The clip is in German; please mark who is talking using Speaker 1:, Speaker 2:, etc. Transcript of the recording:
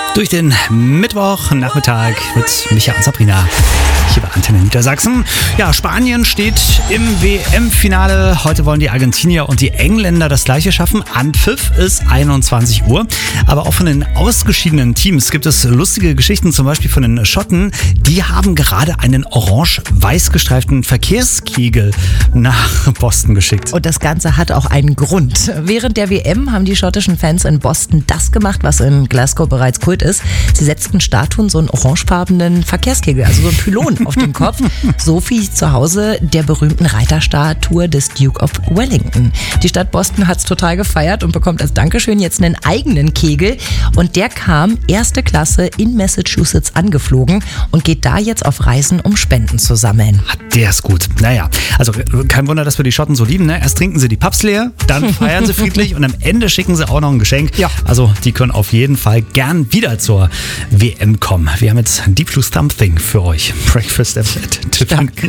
Speaker 1: Durch den Mittwochnachmittag mit Micha und Sabrina hier bei Antenne Niedersachsen. Ja, Spanien steht im WM-Finale. Heute wollen die Argentinier und die Engländer das Gleiche schaffen. Anpfiff ist 21 Uhr. Aber auch von den ausgeschiedenen Teams gibt es lustige Geschichten, zum Beispiel von den Schotten. Die haben gerade einen orange-weiß gestreiften Verkehrskegel nach Boston geschickt.
Speaker 2: Und das Ganze hat auch einen Grund. Während der WM haben die schottischen Fans in Boston das gemacht, was in Glasgow bereits Kult ist. Sie setzten Statuen so einen orangefarbenen Verkehrskegel, also so ein Pylon auf den Kopf. So wie zu Hause der berühmten Reiterstatue des Duke of Wellington. Die Stadt Boston hat es total gefeiert und bekommt als Dankeschön jetzt einen eigenen Kegel. Und der kam erste Klasse in Massachusetts angeflogen und geht da jetzt auf Reisen, um Spenden zu sammeln.
Speaker 1: Der ist gut. Naja, also kein Wunder, dass wir die Schotten so lieben. Ne? Erst trinken sie die Pubs leer, dann feiern sie friedlich und am Ende schicken sie auch noch ein Geschenk.
Speaker 2: Ja.
Speaker 1: Also die können auf jeden Fall gern wieder zur WM kommen. Wir haben jetzt Deep Blue Something für euch. Breakfast at Tiffany.